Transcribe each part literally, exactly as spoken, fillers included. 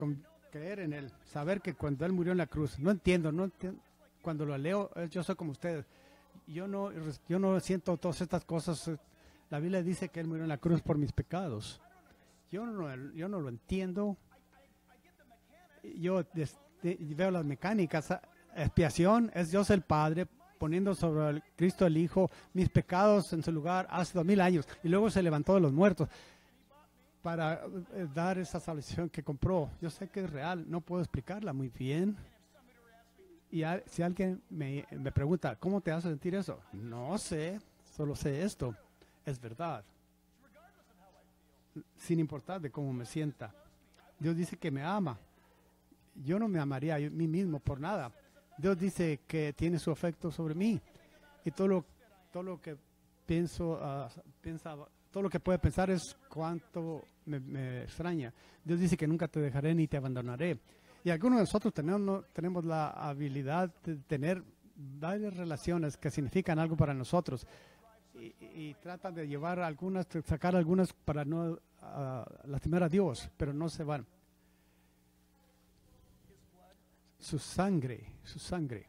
con creer en Él, saber que cuando Él murió en la cruz, no entiendo, no entiendo, cuando lo leo, eh, yo soy como ustedes, yo no, yo no siento todas estas cosas. eh, La Biblia dice que Él murió en la cruz por mis pecados. Yo no, yo no lo entiendo. Yo des- de- veo las mecánicas. ah, Expiación es Dios el Padre poniendo sobre el Cristo el Hijo mis pecados en su lugar hace dos mil años, y luego se levantó de los muertos para eh, dar esa salvación que compró. Yo sé que es real, no puedo explicarla muy bien. Y a- si alguien me, me pregunta, ¿cómo te hace sentir eso? No sé, solo sé esto. Es verdad, sin importar de cómo me sienta. Dios dice que me ama. Yo no me amaría a mí mismo por nada. Dios dice que tiene su afecto sobre mí. Y todo lo, todo lo que pienso, ah, piensa, todo lo que puede pensar es cuánto me, me extraña. Dios dice que nunca te dejaré ni te abandonaré. Y algunos de nosotros tenemos, no- tenemos la habilidad de tener varias relaciones que significan algo para nosotros. Y, y tratan de llevar algunas, de sacar algunas para no ah, lastimar a Dios, pero no se van. Su sangre, su sangre.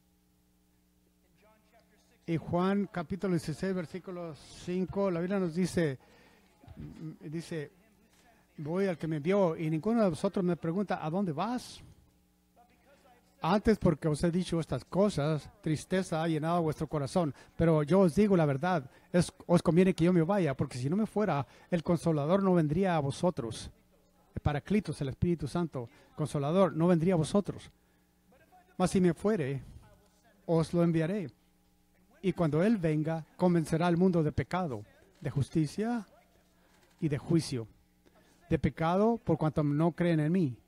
Y Juan capítulo dieciséis, versículo cinco, la Biblia nos dice, mm, dice, voy al que me envió, y ninguno de vosotros me pregunta, ¿a dónde vas? Antes, porque os he dicho estas cosas, tristeza ha llenado vuestro corazón. Pero yo os digo la verdad, es, os conviene que yo me vaya, porque si no me fuera, el Consolador no vendría a vosotros. El Paraclitos, el Espíritu Santo, Consolador, no vendría a vosotros. Mas si me fuere, os lo enviaré. Y cuando Él venga, convencerá al mundo de pecado, de justicia y de juicio. De pecado por cuanto no creen en mí.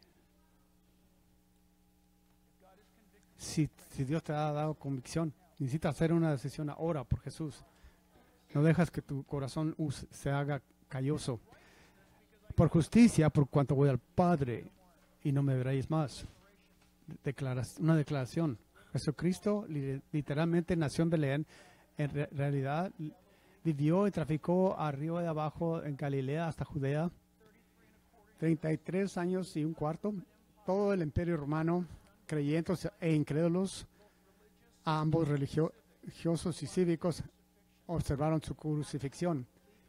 Si, si Dios te ha dado convicción, necesitas hacer una decisión ahora por Jesús. No dejas que tu corazón us- se haga calloso. Por justicia, por cuanto voy al Padre y no me veréis más. Declara- una declaración. Jesucristo li- literalmente nació en Belén. En re- realidad vivió y traficó arriba y abajo en Galilea hasta Judea. treinta y tres años y un cuarto. Todo el imperio romano, creyentes e incrédulos, a ambos religio- religiosos y cívicos, observaron su crucifixión.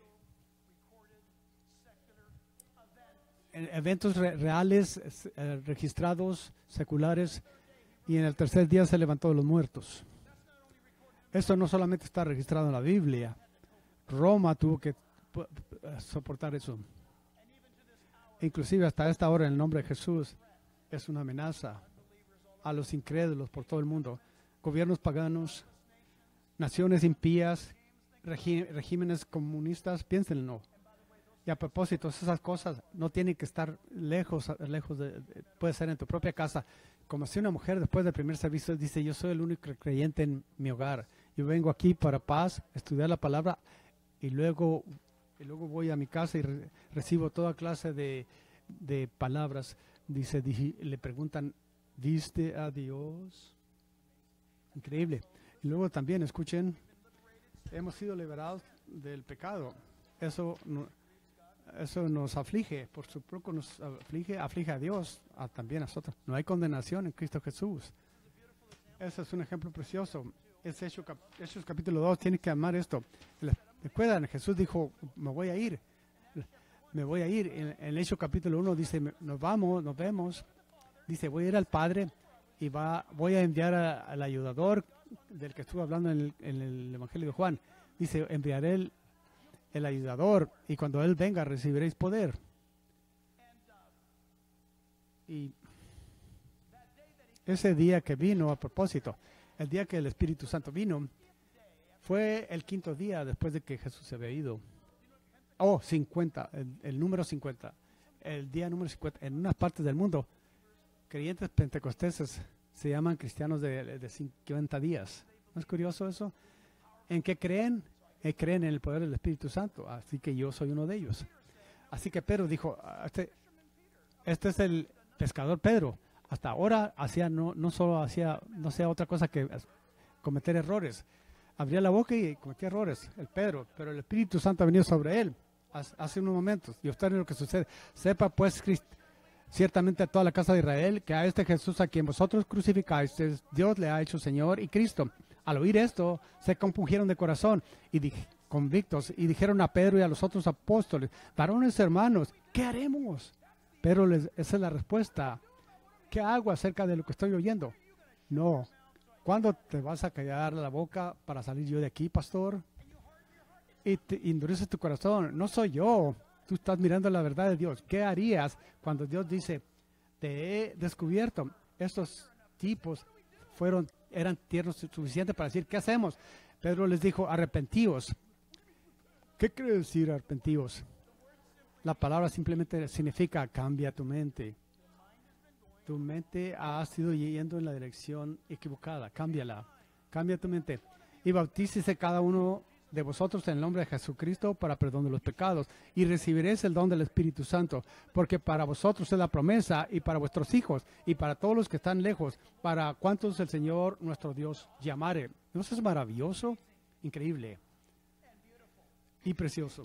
En eventos re- reales, es- eh, registrados, seculares, y en el tercer día se levantó de los muertos. Esto no solamente está registrado en la Biblia. Roma tuvo que pu- pu- soportar eso. Inclusive hasta esta hora, en el nombre de Jesús, es una amenaza a los incrédulos por todo el mundo. Gobiernos paganos, naciones impías, regi- regímenes comunistas, piénsenlo. Y a propósito, esas cosas no tienen que estar lejos, lejos de, de- puede ser en tu propia casa. Como si una mujer después del primer servicio dice, yo soy el único creyente en mi hogar. Yo vengo aquí para paz, estudiar la palabra, y luego, y luego voy a mi casa y re- recibo toda clase de, de palabras. Dice, dije- le preguntan, ¿viste a Dios? Increíble. Y luego también, escuchen, hemos sido liberados del pecado. Eso, no- eso nos aflige, por su poco nos aflige, aflige a Dios, a, también a nosotros. No hay condenación en Cristo Jesús. Ese es un ejemplo precioso. Es Hechos, cap- Hechos capítulo dos, tiene que amar esto. Le- Recuerdan, Jesús dijo, me voy a ir, me voy a ir. En, en Hechos capítulo uno dice, "Me- nos vamos, nos vemos. Dice, voy a ir al Padre y va, voy a enviar a- al ayudador del que estuve hablando en el, en el Evangelio de Juan. Dice, enviaré el, el ayudador y cuando Él venga recibiréis poder. Y ese día que vino, a propósito, el día que el Espíritu Santo vino, fue el quinto día después de que Jesús se había ido. Oh, cincuenta, el, el número cincuenta. El día número cincuenta. En unas partes del mundo, creyentes pentecosteses se llaman cristianos de, de cincuenta días. ¿No es curioso eso? ¿En qué creen? Eh, creen en el poder del Espíritu Santo. Así que yo soy uno de ellos. Así que Pedro dijo, "Ah, este, este es el pescador Pedro. Hasta ahora hacía no, no solo hacía, no hacía otra cosa que as- cometer errores. Abría la boca y cometía errores, el Pedro, pero el Espíritu Santo ha venido sobre él hace, hace unos momentos. Y usted es lo que sucede. Sepa pues, Crist- ciertamente a toda la casa de Israel, que a este Jesús a quien vosotros crucificáis, Dios le ha hecho Señor y Cristo. Al oír esto, se compungieron de corazón y dij- convictos y dijeron a Pedro y a los otros apóstoles, varones hermanos, ¿qué haremos? Pero les, esa es la respuesta. ¿Qué hago acerca de lo que estoy oyendo? No. ¿Cuándo te vas a callar la boca para salir yo de aquí, pastor? Y te endureces tu corazón. No soy yo. Tú estás mirando la verdad de Dios. ¿Qué harías cuando Dios dice, te he descubierto? Estos tipos fueron, eran tiernos suficientes para decir, ¿qué hacemos? Pedro les dijo, arrepentíos. ¿Qué quiere decir arrepentíos? La palabra simplemente significa cambia tu mente. Tu mente ha sido yendo en la dirección equivocada. Cámbiala. Cambia tu mente. Y bautícese cada uno de vosotros en el nombre de Jesucristo para perdón de los pecados. Y recibiréis el don del Espíritu Santo. Porque para vosotros es la promesa y para vuestros hijos y para todos los que están lejos. Para cuantos el Señor nuestro Dios llamare. ¿No eso es maravilloso? Increíble. Y precioso.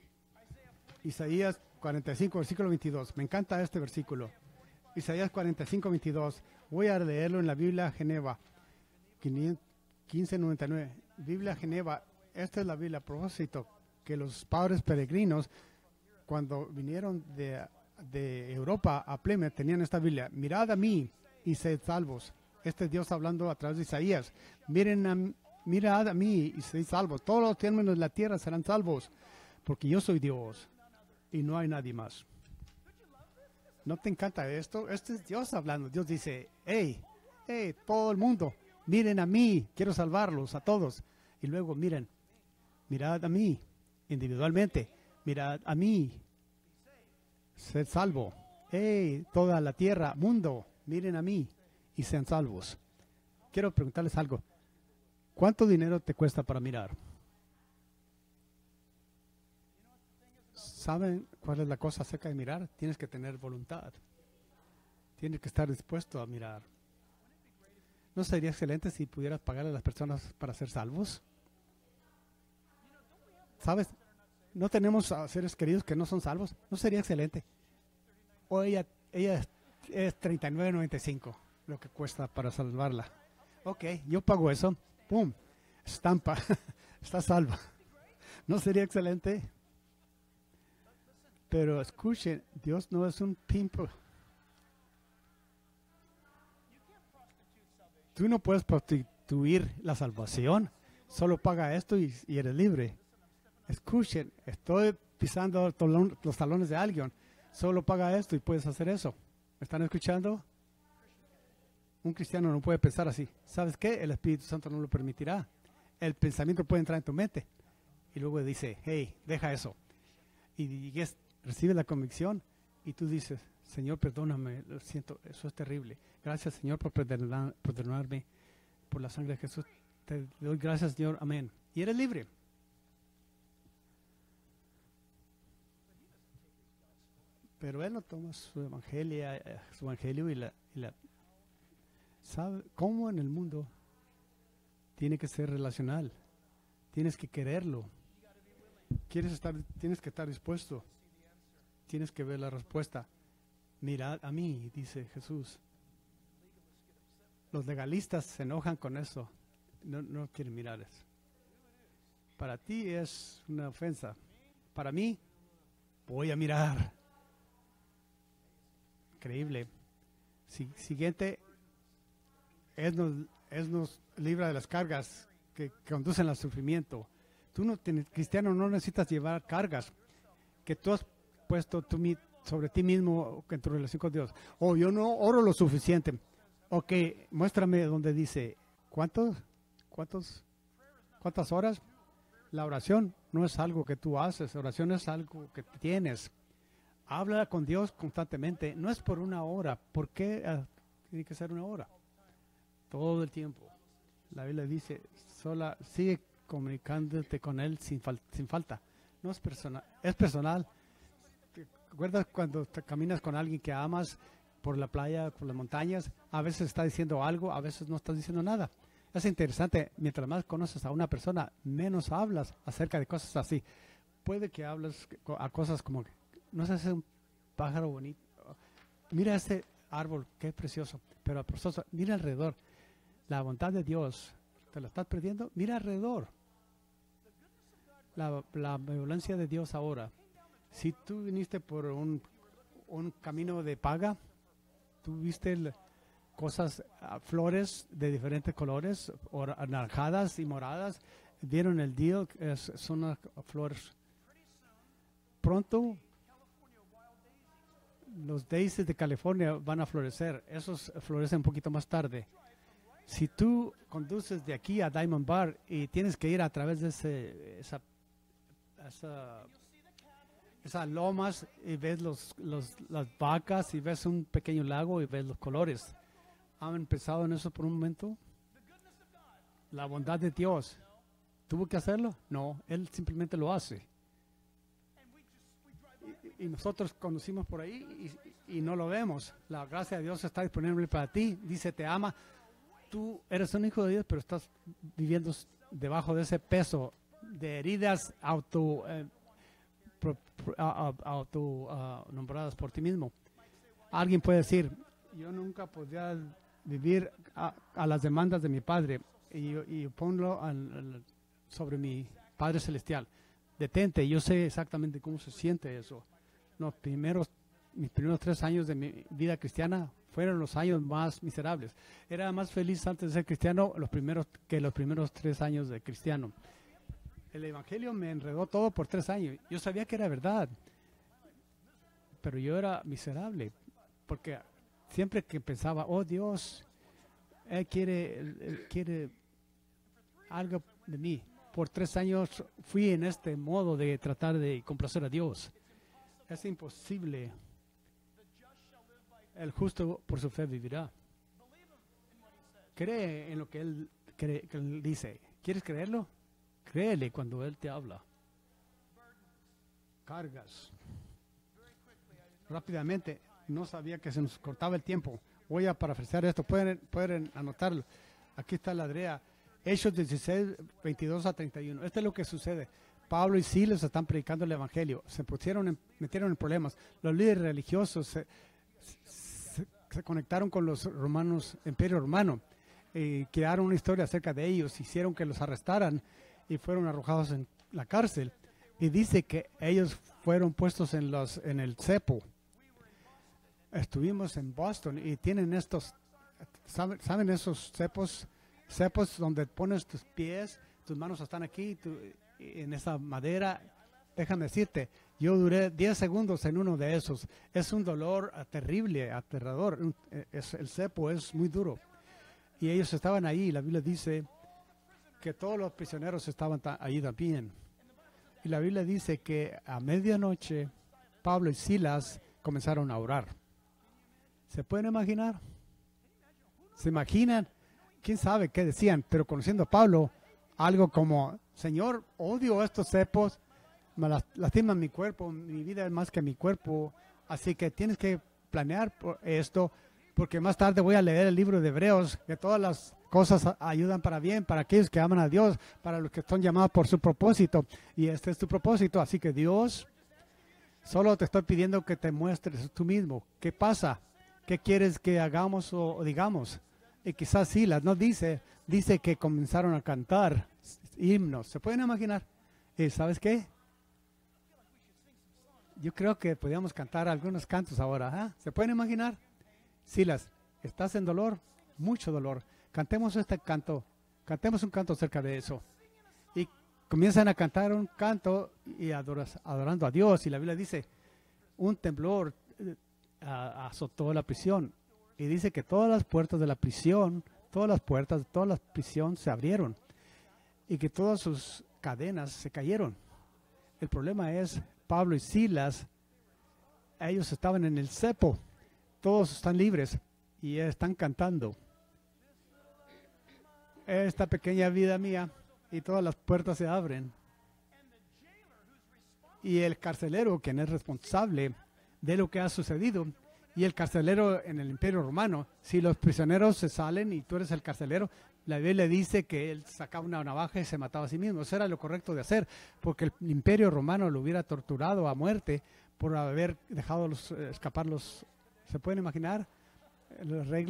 Isaías cuarenta y cinco, versículo veintidós. Me encanta este versículo. Isaías cuarenta y cinco, veintidós. Voy a leerlo en la Biblia Geneva. quince noventa y nueve. Biblia Geneva. Esta es la Biblia a propósito que los padres peregrinos, cuando vinieron de, de Europa a Plymouth, tenían esta Biblia. Mirad a mí y sed salvos. Este es Dios hablando a través de Isaías. Miren a, mirad a mí y sed salvos. Todos los términos de la tierra serán salvos, porque yo soy Dios y no hay nadie más. ¿No te encanta esto? Este es Dios hablando. Dios dice, hey, hey, todo el mundo, miren a mí, quiero salvarlos a todos. Y luego miren, mirad a mí, individualmente, mirad a mí, sed salvo. Hey, toda la tierra, mundo, miren a mí y sean salvos. Quiero preguntarles algo. ¿Cuánto dinero te cuesta para mirar? ¿Saben cuál es la cosa acerca de mirar? Tienes que tener voluntad. Tienes que estar dispuesto a mirar. ¿No sería excelente si pudieras pagarle a las personas para ser salvos? ¿Sabes? ¿No tenemos a seres queridos que no son salvos? ¿No sería excelente? O ella, ella es, es treinta y nueve noventa y cinco lo que cuesta para salvarla. Ok, yo pago eso. ¡Pum! Estampa. Está salva. ¿No sería excelente? Pero escuchen, Dios no es un pimpo. Tú no puedes prostituir la salvación. Solo paga esto y, y eres libre. Escuchen, estoy pisando tolón, los talones de alguien. Solo paga esto y puedes hacer eso. ¿Me están escuchando? Un cristiano no puede pensar así. ¿Sabes qué? El Espíritu Santo no lo permitirá. El pensamiento puede entrar en tu mente. Y luego dice, hey, deja eso. Y, y es, recibe la convicción y tú dices, Señor, perdóname, lo siento, eso es terrible. Gracias, Señor, por perdonar, perdonarme por la sangre de Jesús. Te doy gracias, Señor, amén. Y eres libre. Pero Él no toma su evangelio, su evangelio y la, y la... ¿Sabe cómo en el mundo tiene que ser relacional? Tienes que quererlo. Quieres estar, tienes que estar dispuesto. Tienes que ver la respuesta. Mirad a mí, dice Jesús. Los legalistas se enojan con eso. No, no quieren mirar eso. Para ti es una ofensa. Para mí, voy a mirar. Increíble. Si, siguiente, Él nos, Él nos libra de las cargas que, que conducen al sufrimiento. Tú, no tienes, cristiano, no necesitas llevar cargas que tú has puesto tú, sobre ti mismo en tu relación con Dios. Oh, yo no oro lo suficiente. Ok, muéstrame donde dice, ¿cuántos? ¿Cuántos? ¿Cuántas horas? La oración no es algo que tú haces, la oración es algo que tienes. Habla con Dios constantemente, no es por una hora. ¿Por qué uh, tiene que ser una hora? Todo el tiempo. La Biblia dice, sola, sigue comunicándote con Él sin, fal sin falta. No es personal, es personal. ¿Te acuerdas cuando te caminas con alguien que amas por la playa, por las montañas? A veces está diciendo algo, a veces no estás diciendo nada. Es interesante, mientras más conoces a una persona, menos hablas acerca de cosas así. Puede que hables a cosas como, no sé si es un pájaro bonito, Mira este árbol, qué precioso, pero precioso. Mira alrededor. La bondad de Dios, ¿te la estás perdiendo? Mira alrededor. La, la violencia de Dios ahora. Si tú viniste por un, un camino de paga, tú viste el, cosas, uh, flores de diferentes colores, or, anaranjadas y moradas. Vieron el deal, es, son las flores. Pronto, los daisies de California van a florecer. Esos florecen un poquito más tarde. Si tú conduces de aquí a Diamond Bar y tienes que ir a través de ese, esa, esa, esas lomas y ves los, los, las vacas y ves un pequeño lago y ves los colores. ¿Han empezado en eso por un momento? La bondad de Dios. ¿Tuvo que hacerlo? No, Él simplemente lo hace. Y, y nosotros conducimos por ahí y, y no lo vemos. La gracia de Dios está disponible para ti. Dice, te ama. Tú eres un hijo de Dios, pero estás viviendo debajo de ese peso de heridas auto, eh, pro, pro, uh, auto uh, nombradas por ti mismo. Alguien puede decir, yo nunca podría vivir a, a las demandas de mi padre y, y ponlo al, al, sobre mi Padre Celestial. Detente, yo sé exactamente cómo se siente eso. Los primeros, mis primeros tres años de mi vida cristiana fueron los años más miserables. Era más feliz antes de ser cristiano los primeros, que los primeros tres años de cristiano. El evangelio me enredó todo por tres años. Yo sabía que era verdad, pero yo era miserable, porque siempre que pensaba, oh Dios, Él quiere, Él quiere algo de mí. Por tres años fui en este modo de tratar de complacer a Dios. Es imposible. El justo por su fe vivirá. Cree en lo que Él, cree, que él dice. ¿Quieres creerlo? Créele cuando Él te habla. Cargas. Rápidamente. No sabía que se nos cortaba el tiempo. Voy a parafrasear esto. Pueden, pueden anotarlo. Aquí está la Adrea. Hechos dieciséis, veintidós a treinta y uno. Esto es lo que sucede. Pablo y Silas están predicando el evangelio. Se pusieron en, metieron en problemas. Los líderes religiosos se, se, se conectaron con los romanos, imperio romano, y crearon una historia acerca de ellos. Hicieron que los arrestaran y fueron arrojados en la cárcel. Y dice que ellos fueron puestos en, los, en el cepo. Estuvimos en Boston y tienen estos, ¿saben, ¿saben esos cepos? Cepos donde pones tus pies, tus manos están aquí, tu, en esa madera. Déjame decirte, yo duré diez segundos en uno de esos. Es un dolor terrible, aterrador. Es, el cepo es muy duro. Y ellos estaban ahí, y la Biblia dice que todos los prisioneros estaban ahí también. Y la Biblia dice que a medianoche Pablo y Silas comenzaron a orar. ¿Se pueden imaginar? ¿Se imaginan? ¿Quién sabe qué decían? Pero conociendo a Pablo, algo como, Señor, odio estos cepos, me lastiman mi cuerpo, mi vida es más que mi cuerpo, así que tienes que planear por esto, porque más tarde voy a leer el libro de Hebreos, que todas las cosas ayudan para bien, para aquellos que aman a Dios, para los que son llamados por su propósito, y este es tu propósito, así que Dios, solo te estoy pidiendo que te muestres tú mismo. ¿Qué pasa? ¿Qué quieres que hagamos o, o digamos? Y quizás Silas no dice, dice que comenzaron a cantar himnos. ¿Se pueden imaginar? ¿Y sabes qué? Yo creo que podríamos cantar algunos cantos ahora. ¿eh? ¿Se pueden imaginar? Silas, ¿estás en dolor? Mucho dolor. Cantemos este canto. Cantemos un canto acerca de eso. Y comienzan a cantar un canto y adoras, adorando a Dios. Y la Biblia dice, un temblor eh, azotó la prisión. Y dice que todas las puertas de la prisión, todas las puertas de toda la prisión se abrieron y que todas sus cadenas se cayeron. El problema es, Pablo y Silas, ellos estaban en el cepo, todos están libres y están cantando. Esta pequeña vida mía y todas las puertas se abren. Y el carcelero, quien es responsable de lo que ha sucedido, y el carcelero en el Imperio Romano, si los prisioneros se salen y tú eres el carcelero, la Biblia dice que él sacaba una navaja y se mataba a sí mismo. Eso era lo correcto de hacer, porque el Imperio Romano lo hubiera torturado a muerte por haber dejado los, escapar los ¿Se pueden imaginar las reglas?